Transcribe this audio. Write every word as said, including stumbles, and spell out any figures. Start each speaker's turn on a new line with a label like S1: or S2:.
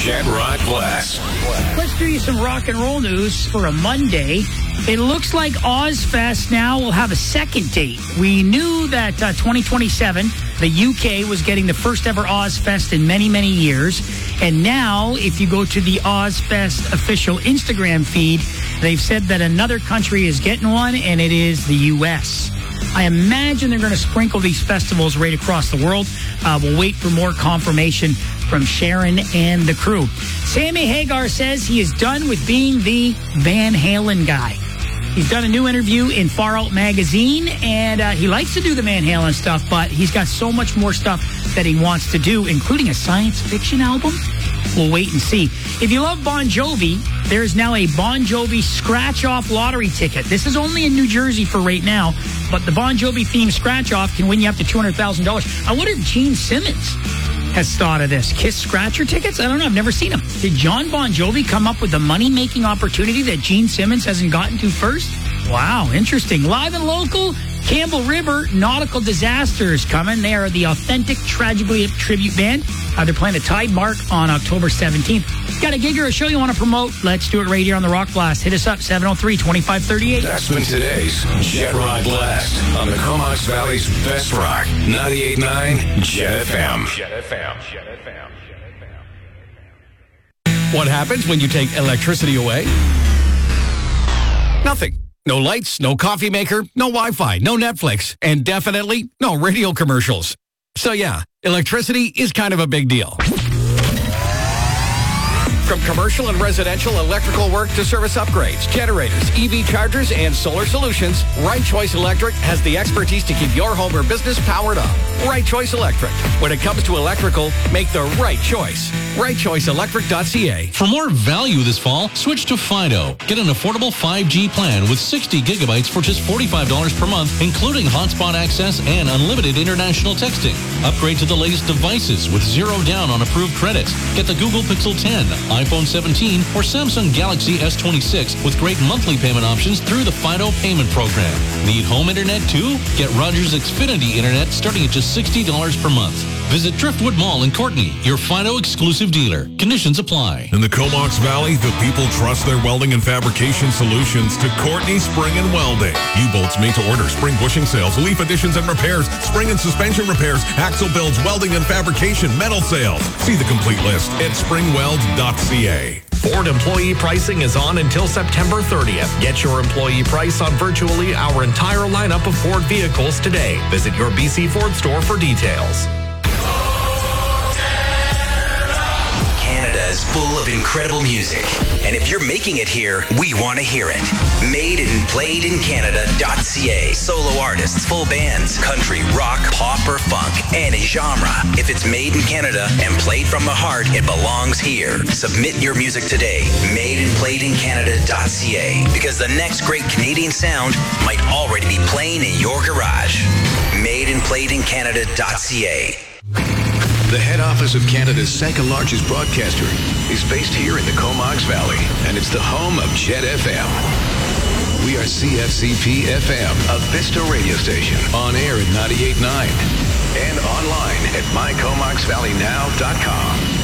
S1: Jet Rock Blast.
S2: Let's do you some rock and roll news for a Monday. It looks like Ozfest now will have a second date. We knew that uh, twenty twenty-seven, the U K was getting the first ever Ozfest in many, many years. And now, if you go to the Ozfest official Instagram feed, they've said that another country is getting one, and it is the U S. I imagine they're going to sprinkle these festivals right across the world. Uh, we'll wait for more confirmation from Sharon and the crew. Sammy Hagar says he is done with being the Van Halen guy. He's done a new interview in Far Out Magazine, and uh, he likes to do the Van Halen stuff, but he's got so much more stuff that he wants to do, including a science fiction album. We'll wait and see. If you love Bon Jovi, there is now a Bon Jovi scratch-off lottery ticket. This is only in New Jersey for right now, but the Bon Jovi-themed scratch-off can win you up to two hundred thousand dollars. I wonder if Gene Simmons has thought of this. Kiss scratcher tickets? I don't know. I've never seen them. Did John Bon Jovi come up with the money-making opportunity that Gene Simmons hasn't gotten to first? Wow, interesting. Live and local, Campbell River Nautical Disasters coming. They are the authentic Tragically tribute band. Uh, they're playing at Tide Mark on October seventeenth. Got a gig or a show you want to promote? Let's do it right here on the Rock Blast. Hit us up, seven oh three, two five three eight.
S1: That's been today's Jet Rock Blast on the Comox Valley's best rock, ninety-eight point nine Jet F M. Jet F M. Jet F M.
S3: What happens when you take electricity away? Nothing. No lights, no coffee maker, no Wi-Fi, no Netflix, and definitely no radio commercials. So yeah, electricity is kind of a big deal. From commercial and residential electrical work to service upgrades, generators, E V chargers, and solar solutions, Right Choice Electric has the expertise to keep your home or business powered up. Right Choice Electric. When it comes to electrical, make the right choice. right choice electric dot c a.
S4: For more value this fall, switch to Fido. Get an affordable five G plan with sixty gigabytes for just forty-five dollars per month, including hotspot access and unlimited international texting. Upgrade to the latest devices with zero down on approved credits. Get the Google Pixel ten, iPhone seventeen, or Samsung Galaxy S twenty-six with great monthly payment options through the Fido payment program. Need home internet too? Get Rogers Xfinity Internet starting at just sixty dollars per month. Visit Driftwood Mall in Courtney, your Fido exclusive dealer. Conditions apply.
S5: In the Comox Valley, the people trust their welding and fabrication solutions to Courtney Spring and Welding. U-bolts made to order, spring bushing sales, leaf additions and repairs, spring and suspension repairs, axle builds, welding and fabrication, metal sales. See the complete list at spring weld dot c a.
S6: Ford employee pricing is on until September thirtieth. Get your employee price on virtually our entire lineup of Ford vehicles today. Visit your B C Ford store for details.
S7: Canada is full of incredible music. And if you're making it here, we want to hear it. Made and played in Canada dot c a. Solo artists, full bands, country, rock, pop, or funk, any genre. If it's made in Canada and played from the heart, it belongs here. Submit your music today. Made and played in Canada dot c a. Because the next great Canadian sound might already be playing in your garage. Made and played in Canada dot c a.
S1: The head office of Canada's second largest broadcaster is based here in the Comox Valley, and it's the home of Jet F M. We are C F C P F M, a Vista radio station, on air at ninety-eight point nine and online at my comox valley now dot com.